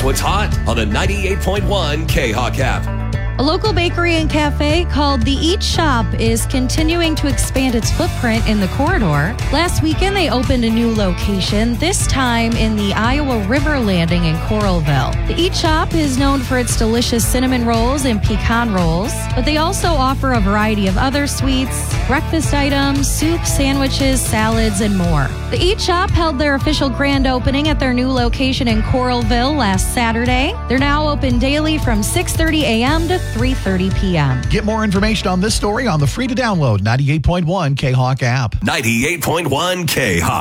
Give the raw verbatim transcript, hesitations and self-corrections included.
That's what's hot on the ninety-eight point one K-Hawk app. A local bakery and cafe called The Eat Shop is continuing to expand its footprint in the corridor. Last weekend, they opened a new location, this time in the Iowa River Landing in Coralville. The Eat Shop is known for its delicious cinnamon rolls and pecan rolls, but they also offer a variety of other sweets, breakfast items, soup, sandwiches, salads, and more. The Eat Shop held their official grand opening at their new location in Coralville last Saturday. They're now open daily from six thirty a.m. to three thirty p.m. Get more information on this story on the free-to-download ninety-eight point one K-Hawk app. ninety-eight point one K-Hawk.